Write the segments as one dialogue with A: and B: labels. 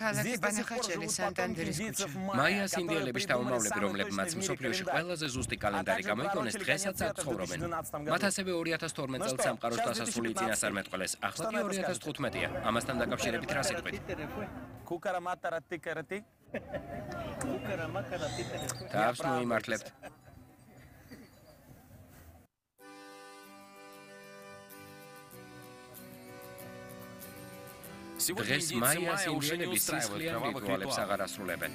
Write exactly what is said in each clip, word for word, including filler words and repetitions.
A: ქალაქი ბანახაჩელი სანტანდერის ქუჩა.
B: მაიას ინდიელების შთამომავლები, რომლებმაც მსოფლიოში ყველაზე ზუსტი კალენდარი გამოიგონეს, დღესაც აქ ცხოვრობენ. მათ ასევე ორი ათას თორმეტ წელს სამყაროს დასასრული წინასწარ მეტყველეს, ახლა კი ორი ათას თხუთმეტია. ამასთან დაკავშირებით რა სიტყვით? თავს მოიმართლებთ. დღეს მაიას ინდიელები სისხლიან რიტუალებს აღარ ასრულებენ.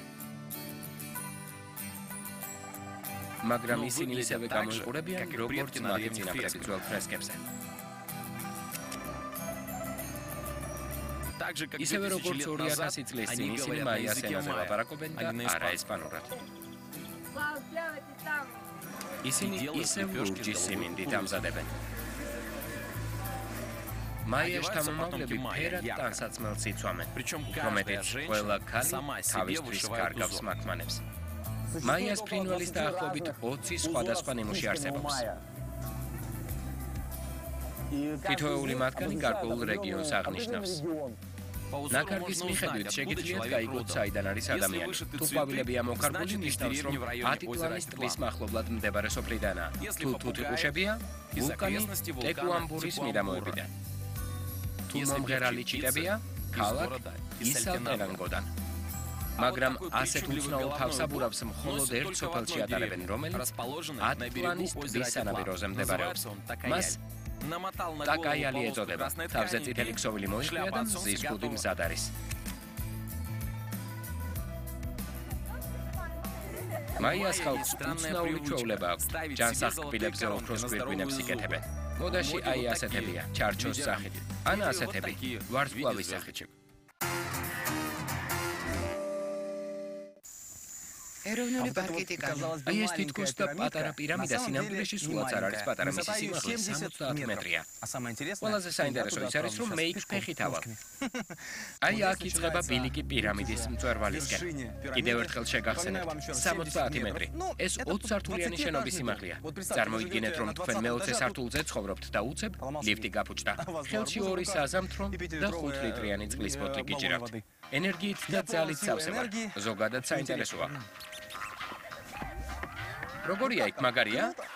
B: მაგრამ ისინი ისევე გამოიყურებიან, როგორც მათი წინაპრები ძველ ფრესკებზე. ისევე როგორც ორი ათასი წლის წინ ისინი მაიას ენაზე ლაპარაკობენ და არა ესპანურად. ისინი ისევ ლურჯის სიმინდით ამზადებენ. მაიას შთამომავლები ფერად ტანსაცმელს იცვამენ, რომედიც ყველა ქალი თავისთვის კარგავს მაქმანებს. მაიას ფრინველის დაახლოებით ოცი სხვადასხვა ნიმუში არსებობს. თითოეული მათგანი გარკვეულ რეგიონს აღნიშნავს. ნაკარგის მიხედვით შეგიძლიათ გაიგოთ საიდან არის ადამიანი. თუ ყვავილებია მოკარგული, ნიშნავს, რომ ათი პლანის ტბის მახლობლად მდებარე სოფლიდანაა. თუ თუთიყუშებია, ვულკანი ტეკუამბურის მიდამოებიდან. თუ მომღერალი ჩიტებია, ქალაქ ისალტერანგოდან. მაგრამ ასეთ უცნაურ თავსაბურავს მხოლოდ ერთ სოფელში ატარებენ, რომელიც ათი პლანის ტბის სანაპიროზე მდებარეობს. მას ტაკაიალი ეწოდება. თავზე წითელი ქსოვილი მოიხდია და მზის ქუდი მზად არის. მაიას ხალხს უცნაური ჩვეულება აქვს. ჯანსაღკბილებზე ოქროს გვირგვინებს იკეთებენ. მოდაში აი ასეთებია, ჩარჩოს სახით. ან ასეთები, ვარსკვლავის სახით.
A: ეროვნული პარკი ტიკანი.
B: აი ეს თითქოს და პატარა პირამიდა სინამდვილეში სულაც არ არის პატარა, მისი სიმაღლე სამოცდაათი მეტრია. ყველაზე საინტერესო ის არის, რომ მე იქ ფეხით ავალ. აი აქ იწყება ბილიკი პირამიდის მწვერვალისკენ. კიდევ ერთხელ შეგახსენებთ, სამოცდაათი მეტრი. ეს ოცსართულიანი შენობის სიმაღლეა. წარმოიდგინეთ, რომ თქვენ მეოცე სართულზე ცხოვრობთ და უცებ ლიფტი გაფუჭდა. ხელში ორი საზამთრო და ხუთ ლიტრიანი წყლის ბოთლი გიჭირავთ. ენერგიით და ძალით სავსე ვარ. ზოგადად საინტერესოა. როგორია იქ, მაგარია?